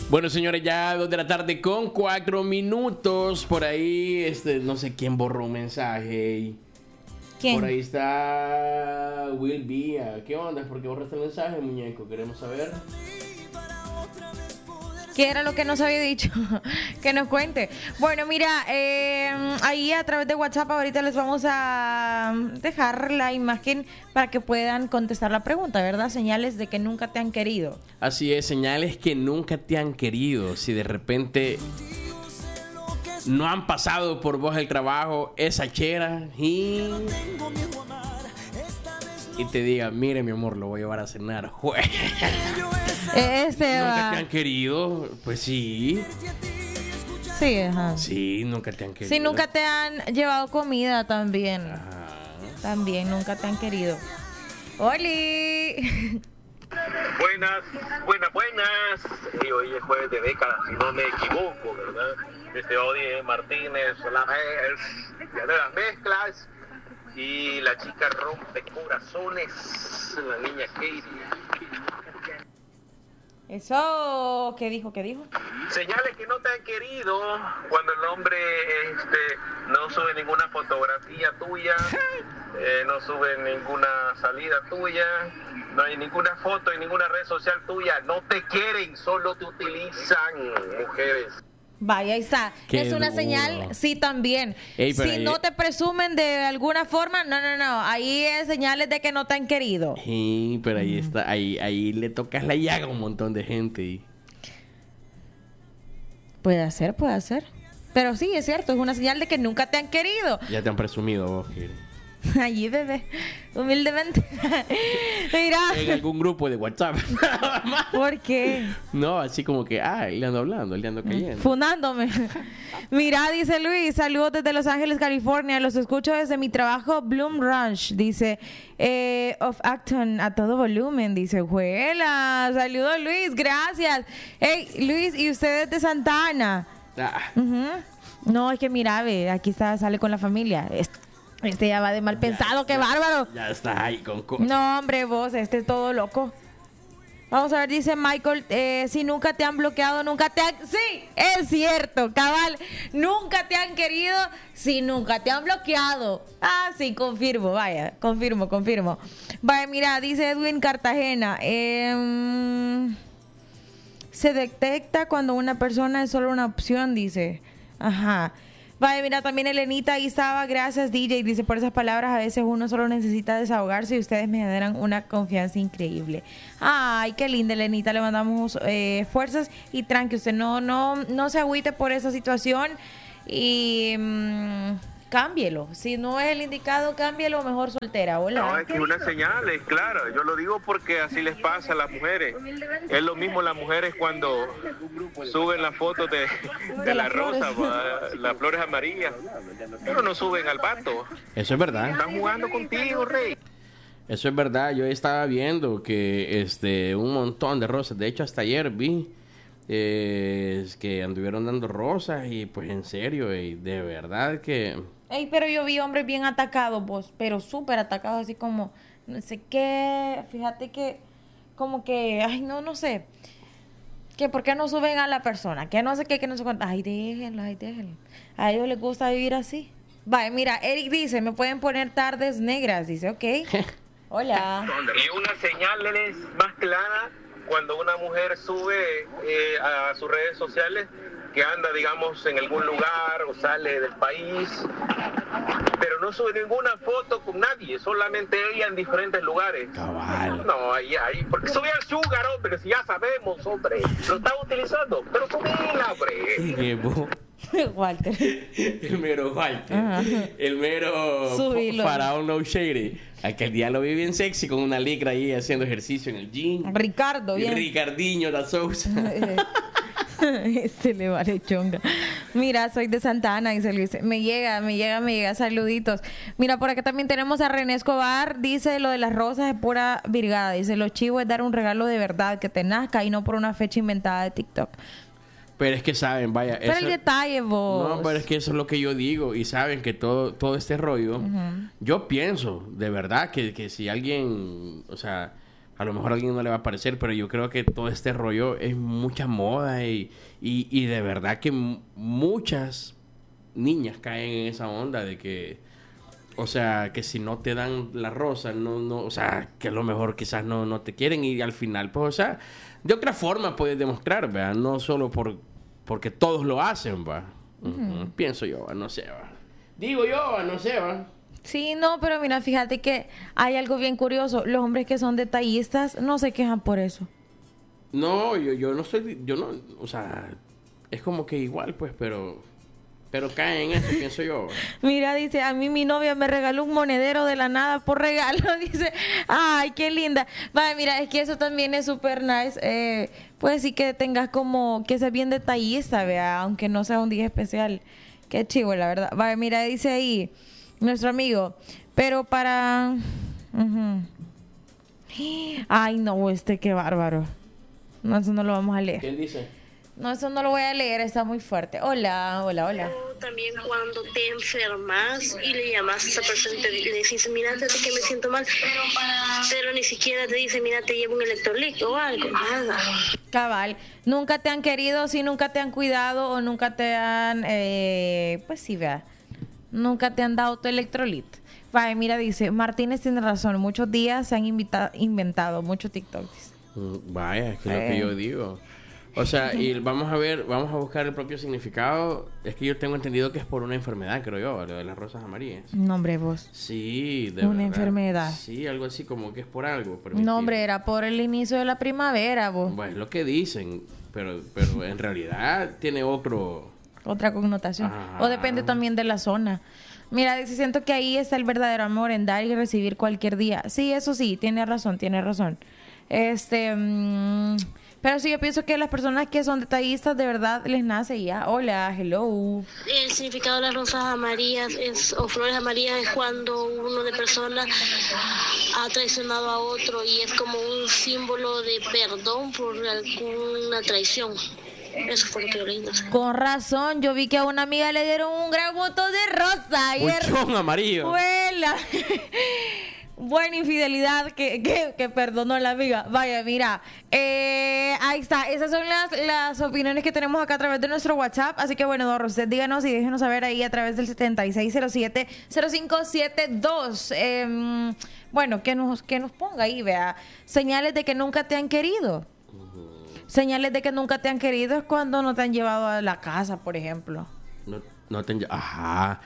Bueno, señores, ya 2 de la tarde con 4 minutos. Por ahí, no sé quién borró un mensaje. ¿Quién? Por ahí está Will Vía. ¿Qué onda? ¿Por qué borraste el mensaje, muñeco? Queremos saber. ¿Qué era lo que nos había dicho? Que nos cuente. Bueno, mira, ahí a través de WhatsApp ahorita les vamos a dejar la imagen para que puedan contestar la pregunta, ¿verdad? Señales de que nunca te han querido. Así es, señales que nunca te han querido. Si de repente no han pasado por vos el trabajo, esa chera y te diga, mire mi amor, lo voy a llevar a cenar. ¿Nunca te han querido? Pues sí. Sí, ajá. Sí, nunca te han querido. Sí, nunca te han llevado comida también. Ajá. También, nunca te han querido. ¡Oli! Buenas. Y hoy es jueves de décadas, si no me equivoco, ¿verdad? Odie Martínez, de las mezclas. Y la chica rompe corazones, la niña Katie. Eso, ¿qué dijo? Señales que no te han querido cuando el hombre no sube ninguna fotografía tuya, no sube ninguna salida tuya, no hay ninguna foto en ninguna red social tuya, no te quieren, solo te utilizan, mujeres. Vaya, ahí está. Qué Es una duro. señal, sí, también. Ey, pero si ahí- no te presumen de alguna forma, no. Ahí es señales de que no te han querido. Sí, pero ahí está, ahí le tocas la llaga a un montón de gente. Puede ser. Pero sí, es cierto, es una señal de que nunca te han querido. Ya te han presumido vos, Kiri. Allí, bebé, humildemente. Mira, En algún grupo de WhatsApp. ¿por qué? No, así como que, le ando hablando, le ando cayendo. Funándome. Mira, dice Luis, saludos desde Los Ángeles, California. Los escucho desde mi trabajo Bloom Ranch. Dice, of Acton a todo volumen. Dice, juela. Saludos, Luis, gracias. Hey, Luis, ¿y ustedes de Santa Ana? Ujú. No, es que mira, ve, aquí sale con la familia. Este ya va de mal pensado, qué bárbaro. Ya está ahí con cosas. No, hombre, vos, este es todo loco. Vamos a ver, dice Michael, si nunca te han bloqueado, nunca te han... Sí, es cierto, cabal, nunca te han querido, si nunca te han bloqueado. Ah, sí, confirmo, vaya, confirmo. Vaya, mira, dice Edwin Cartagena, se detecta cuando una persona es solo una opción, dice. Ajá. Vaya, mira, también Elenita Izaba, gracias DJ, dice, por esas palabras a veces uno solo necesita desahogarse y ustedes me generan una confianza increíble. Ay, qué linda, Elenita, le mandamos fuerzas y tranqui, usted no se agüite por esa situación y cámbielo, si no es el indicado, cámbielo, mejor soltera. Hola. No, es que una señal, es claro. Yo lo digo porque así les pasa a las mujeres. Es lo mismo las mujeres cuando suben las fotos de la rosa, las flores amarillas, pero no suben al pato. Eso es verdad. Están jugando contigo, rey. Eso es verdad. Yo estaba viendo que un montón de rosas. De hecho, hasta ayer vi que anduvieron dando rosas y pues en serio, de verdad que... Ey, pero yo vi hombres bien atacados, vos, pero súper atacados, así como, no sé qué, fíjate que, como que, ay, no sé, que por qué no suben a la persona, que no sé qué, que no sé cuánto, ay, déjenlo, a ellos les gusta vivir así. Vale, mira, Eric dice, me pueden poner tardes negras, dice, ok, hola. Y una señal es más clara cuando una mujer sube a sus redes sociales que anda, digamos, en algún lugar o sale del país, pero no sube ninguna foto con nadie, solamente ella en diferentes lugares. Cabal. No, ahí, porque sube al sugar, hombre, si ya sabemos, hombre, lo está utilizando, pero subila, hombre. Walter. El mero Walter. Ajá. El mero Subilo. faraón no shady. Aquel día lo vi bien sexy con una licra ahí haciendo ejercicio en el gym. Ricardo, bien. Ricardinho da Sousa. Este le vale chonga. Mira, soy de Santa Ana, dice Luis. Me llega, saluditos. Mira, por acá también tenemos a René Escobar. Dice, lo de las rosas es pura virgada. Dice, lo chivo es dar un regalo de verdad que te nazca y no por una fecha inventada de TikTok. Pero es que saben, vaya. Pero eso... el detalle, vos. No, pero es que eso es lo que yo digo. Y saben que todo este rollo, yo pienso, de verdad, que si alguien, o sea, a lo mejor a alguien no le va a parecer, pero yo creo que todo este rollo es mucha moda y de verdad que muchas niñas caen en esa onda de que, o sea, que si no te dan la rosa, no, o sea, que a lo mejor quizás no te quieren y al final, pues, o sea, de otra forma puedes demostrar, ¿verdad? No solo porque todos lo hacen, ¿va? Pienso yo, no sé, ¿va? Digo yo, no sé, ¿va? Sí, no, pero mira, fíjate que hay algo bien curioso. Los hombres que son detallistas no se quejan por eso. No, yo no soy, yo no, o sea, es como que igual, pues, pero caen en eso, pienso yo. Mira, dice, a mí mi novia me regaló un monedero de la nada por regalo. Dice, ay, qué linda. Vale, mira, es que eso también es súper nice. Pues sí que tengas como, que seas bien detallista, vea, aunque no sea un día especial. Qué chivo, la verdad. Vale, mira, dice ahí nuestro amigo, pero para... Ay, no, qué bárbaro. No, eso no lo vamos a leer. ¿Quién dice? No, eso no lo voy a leer, está muy fuerte. Hola. También cuando te enfermas y le llamas a esa persona y le dices, mira, que me siento mal, pero ni siquiera te dice, mira, te llevo un electrolit o algo, nada. Cabal, nunca te han querido, si nunca te han cuidado o nunca te han, pues sí, vea, nunca te han dado tu electrolit. Vaya, mira, dice, Martínez tiene razón, muchos días se han inventado muchos TikToks. Vaya, es que es lo que yo digo. O sea, y vamos a buscar el propio significado. Es que yo tengo entendido que es por una enfermedad, creo yo, lo de las rosas amarillas. No, hombre, vos. Sí, de una verdad. Enfermedad. Sí, algo así como que es por algo. No, hombre, era por el inicio de la primavera, vos. Bueno, es lo que dicen, pero en realidad tiene otra connotación. Ajá. O depende también de la zona. Mira, dice, siento que ahí está el verdadero amor, en dar y recibir cualquier día. Sí, eso sí, tiene razón. Pero sí, yo pienso que las personas que son detallistas de verdad les nace ya. Hola, hello. El significado de las rosas amarillas o flores amarillas es cuando uno de personas ha traicionado a otro y es como un símbolo de perdón por alguna traición. Eso fue lo que yo leí, no sé. Con razón, yo vi que a una amiga le dieron un gran montón de rosa ayer. Buchón amarillo. Vuela. Buena infidelidad que perdonó a la amiga. Vaya, mira. Ahí está. Esas son las opiniones que tenemos acá a través de nuestro WhatsApp. Así que bueno, don Roset, díganos y déjenos saber ahí a través del 7607-0572. Bueno, que nos ponga ahí, vea. Señales de que nunca te han querido. Señales de que nunca te han querido es cuando no te han llevado a la casa, por ejemplo. No te han... Ajá.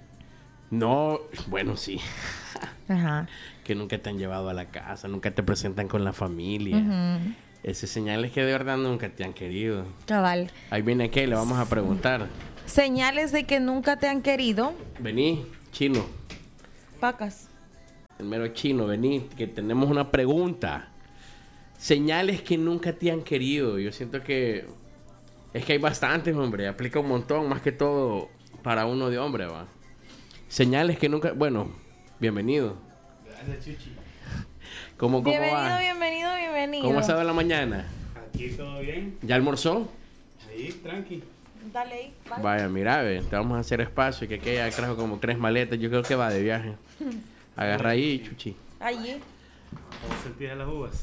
No, bueno, sí. Ajá. Que nunca te han llevado a la casa, nunca te presentan con la familia. Esas señales que de verdad nunca te han querido. Cabal. Ahí viene que le vamos a preguntar. Señales de que nunca te han querido. Vení, chino. Pacas. El mero chino, vení, que tenemos una pregunta. Señales que nunca te han querido. Yo siento que... Es que hay bastantes, hombre. Aplica un montón, más que todo para uno de hombre, va. Señales que nunca... Bueno, bienvenido. Gracias, Chuchi. ¿Cómo va? Bienvenido. ¿Cómo ha estado la mañana? Aquí todo bien. ¿Ya almorzó? Ahí, tranqui. Dale ahí. Vale. Vaya, mira, ve, te vamos a hacer espacio. Que ya trajo como 3 maletas. Yo creo que va de viaje. Agarra ahí, Chuchi. Allí. ¿Cómo sentís las uvas?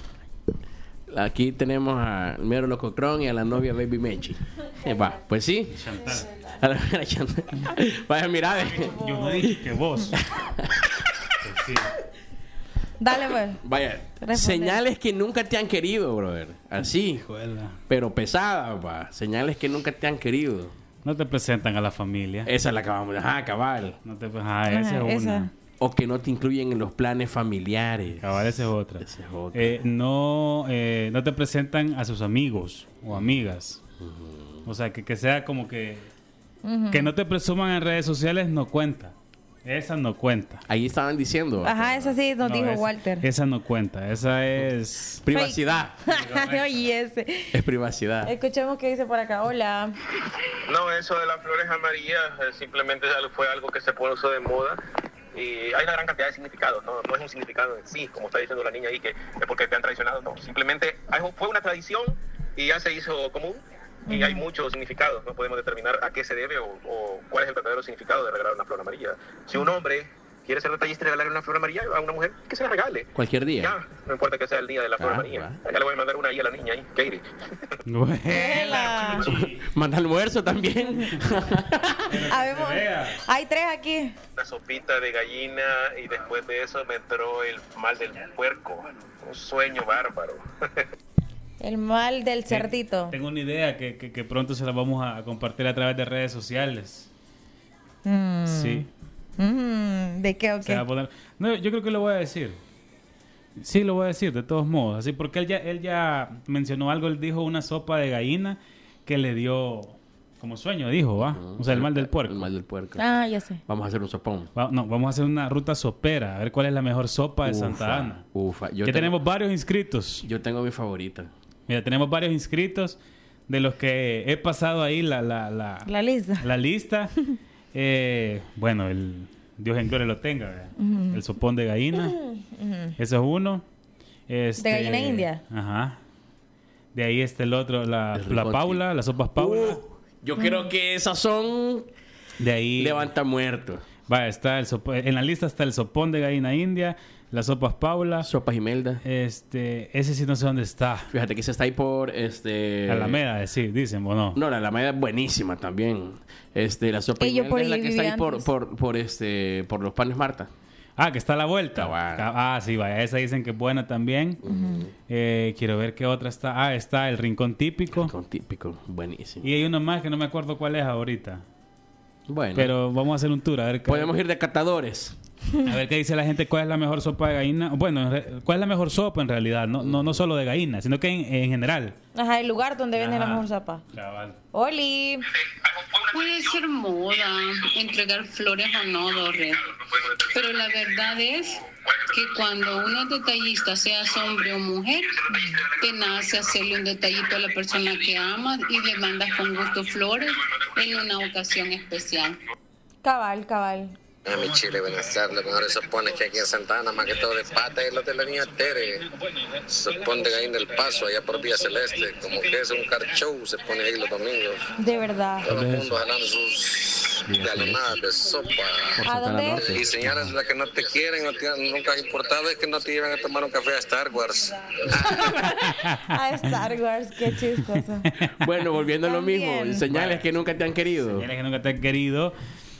Aquí tenemos al mero Lococrón y a la novia Baby Mechi. Va, pues sí. Chantal. A la mera Chantal. Vaya, mira, ve. Yo no dije que vos. Pues sí. Dale, pues. Vaya, Responde. señales que nunca te han querido, brother. Así, Hijuela. pero pesadas, va. Señales que nunca te han querido. No te presentan a la familia. Esa es la que vamos a dejar, cabal. No te esa es Ajá, una. esa. O que no te incluyen en los planes familiares. Cabal, esa es otra. Esa es otra. No te presentan a sus amigos o amigas. O sea, que sea como que... Que no te presuman en redes sociales no cuenta. Esa no cuenta. Ahí estaban diciendo. Ajá, esa sí nos dijo esa, Walter. Esa no cuenta. Esa es... Privacidad. Oye, ese. Es privacidad. Escuchemos qué dice por acá. Hola. No, eso de las flores amarillas simplemente fue algo que se puso de moda. Y hay una gran cantidad de significados, ¿no? No es un significado en sí, como está diciendo la niña ahí, que es porque te han traicionado, no. Simplemente fue una tradición y ya se hizo común. Y hay muchos significados, no podemos determinar a qué se debe o cuál es el verdadero significado de regalar una flor amarilla. Si un hombre quiere ser detallista y regalarle una flor amarilla a una mujer, que se la regale. Cualquier día. Ya, no importa que sea el día de la flor amarilla. Ya le voy a mandar una ahí a la niña ahí, Katie. Buena, Chuchi. Manda almuerzo también. A ver, hay 3 aquí. Una sopita de gallina y después de eso me entró el mal del puerco. Un sueño bárbaro. El mal del cerdito. Tengo una idea que pronto se la vamos a compartir a través de redes sociales. Sí. ¿De qué o qué? Se va a poner... No, yo creo que lo voy a decir. Sí, lo voy a decir, de todos modos. Así, porque él ya mencionó algo. Él dijo una sopa de gallina que le dio como sueño, dijo, ¿va? O sea, el mal del puerco. El mal del puerco. Ah, ya sé. Vamos a hacer un sopón. Vamos a hacer una ruta sopera. A ver cuál es la mejor sopa de Santa Ana. Que tenemos varios inscritos. Yo tengo mi favorita. Mira, tenemos varios inscritos de los que he pasado ahí la lista. La lista. Bueno, Dios en gloria lo tenga. El sopón de gallina. Ese es uno. ¿De gallina india? Ajá. De ahí está el otro, la Paula, las sopas Paula. Yo creo que esas son... De ahí... Levanta muertos. Va, está en la lista está el sopón de gallina india, las sopas Paula. Sopas Imelda. Ese sí no sé dónde está. Fíjate que ese está ahí por... Alameda, sí, dicen, ¿o no? No, la Alameda es buenísima también. La sopa Imelda es la que está ahí por los panes Marta. Ah, que está a la vuelta. Sí, vaya, esa dicen que es buena también. Quiero ver qué otra está. Está el Rincón Típico. Rincón Típico, buenísimo. Y hay uno más que no me acuerdo cuál es ahorita. Bueno. Pero vamos a hacer un tour, a ver. Podemos ir de catadores. A ver qué dice la gente, cuál es la mejor sopa de gallina. Bueno, cuál es la mejor sopa en realidad. No solo de gallina, sino que en general. Ajá, el lugar donde venden la mejor sopa. Cabal. ¡Oli! Puede ser moda entregar flores o no, Dorre. Pero la verdad es que cuando uno es detallista, seas hombre o mujer, te nace hacerle un detallito a la persona que amas y le mandas con gusto flores en una ocasión especial. Cabal. A mi Chile, buenas tardes. Mejor se supone que aquí en Santa Ana, más que todo de pata, y los de la niña Tere. Se pone ahí en El Paso, allá por Vía Celeste. Como que es un car show, se pone ahí los domingos. De verdad. Todo el mundo jalando sus galonadas de sopa. ¿A dónde? Y señales de las que no te quieren, nunca ha importado, es que no te llevan a tomar un café a Star Wars. A Star Wars, qué chistoso. Bueno, volviendo a lo También. mismo. Señales que nunca te han querido. Señales que nunca te han querido.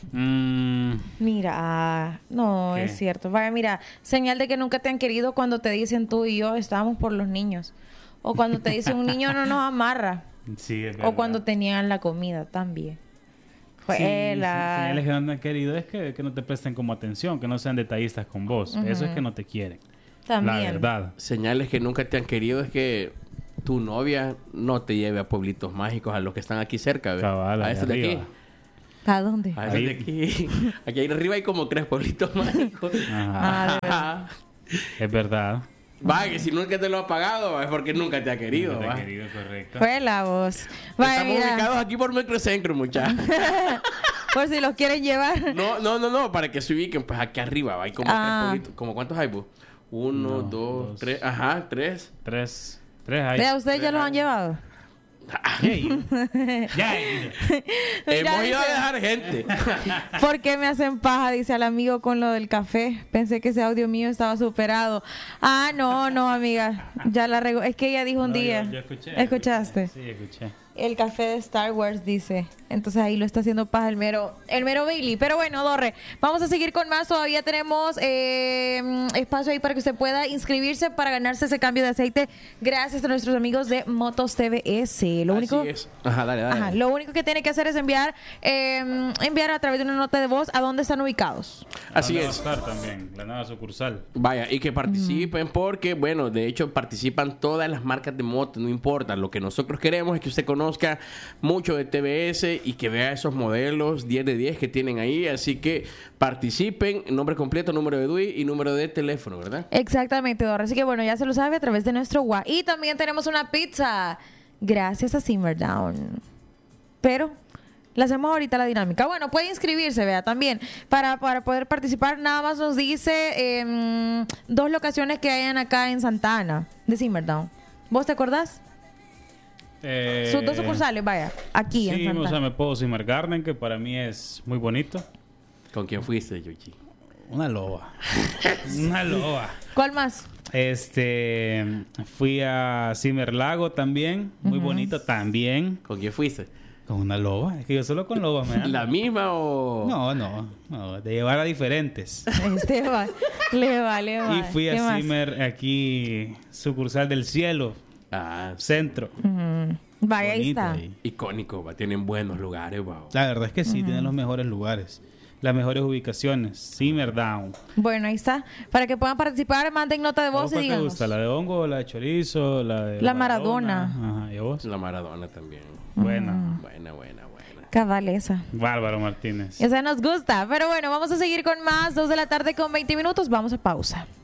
Mira, no, ¿Qué? es cierto. Vaya, mira, señal de que nunca te han querido cuando te dicen tú y yo estábamos por los niños. O cuando te dicen un niño no nos amarra. Sí, es verdad. O cuando te niegan la comida también. Fue Sí, la... señales que no te han querido es que no te presten como atención, que no sean detallistas con vos. Eso es que no te quieren. También. La verdad. Señales que nunca te han querido es que tu novia no te lleve a pueblitos mágicos, a los que están aquí cerca. ¿Ve? Cabal, A ahí estos de aquí. arriba. ¿A dónde? A estos de aquí. Aquí arriba hay como 3 pueblitos mágicos. Ajá. Ah, de verdad. Es verdad. Va, que si nunca te lo ha pagado, es porque nunca te ha querido. No te va. ha querido, correcto. Fue la voz. Vaya, Estamos mira, ubicados aquí por Microcentro, muchachos. por si los quieren llevar. No, para que se ubiquen, pues aquí arriba. Va. Hay como 3 pueblitos. ¿Como cuántos hay, vos? 1, 2, dos. 3. Ajá, 3. Tres ahí. Vea, ¿ustedes ya los han llevado? Ya. Hemos ido a dice- dejar gente. ¿Por qué me hacen paja? Dice al amigo con lo del café. Pensé que ese audio mío estaba superado. Ah, no, amiga. Ya la rego. Es que ella dijo un No, día. yo escuché. ¿Escuchaste? Sí, escuché. El café de Star Wars, dice. Entonces ahí lo está haciendo paja el mero Bailey. Pero bueno, Dorre, vamos a seguir con más. Todavía tenemos espacio ahí para que usted pueda inscribirse para ganarse ese cambio de aceite gracias a nuestros amigos de Motos TVS. Lo único, Así es. Ajá, dale. Ajá, lo único que tiene que hacer es enviar a través de una nota de voz a dónde están ubicados. Así ¿Dónde va a es. estar también la nueva sucursal? Vaya, y que participen porque, bueno, de hecho participan todas las marcas de motos, no importa. Lo que nosotros queremos es que usted conozca mucho de TVS y que vea esos modelos 10 de 10 que tienen ahí. Así que participen, nombre completo, número de DUI y número de teléfono, ¿verdad? Exactamente, Dorre. Así que bueno, ya se lo sabe a través de nuestro WhatsApp. Y también tenemos una pizza gracias a Simmerdown. Pero la hacemos ahorita la dinámica. Bueno, puede inscribirse, vea, también. Para poder participar, nada más nos dice 2 locaciones que hayan acá en Santa Ana, de Simmerdown. ¿Vos te acordás? Sus 2 sucursales, vaya, aquí en Sí, Santa o sea, Ana. me puedo Simmer Garden, que para mí es muy bonito. ¿Con quién fuiste, Yuchi? Una loba. Una loba. ¿Cuál más? Fui a Cimerlago también. Muy bonito también. ¿Con quién fuiste? Con una loba. Es que yo solo con lobas me ando. ¿La misma o...? No. De llevar a diferentes. Le va. Y fui ¿Qué a más? Cimer, aquí, sucursal del cielo. Ah, Centro. Vaya, ahí Bonito está. ahí. icónico, va. Tienen buenos lugares, va. La verdad es que sí, tienen los mejores lugares. Las mejores ubicaciones. Simmerdown. Bueno, ahí está. Para que puedan participar, manden nota de ¿A vos voz y cuál te díganos. gusta? ¿La de hongo, la de chorizo, la de La Maradona. Ajá, ¿y a vos? La Maradona también. Buena. Buena. Cabal esa. Bárbaro Martínez. Esa nos gusta. Pero bueno, vamos a seguir con más. 2 de la tarde con 20 minutos. Vamos a pausa.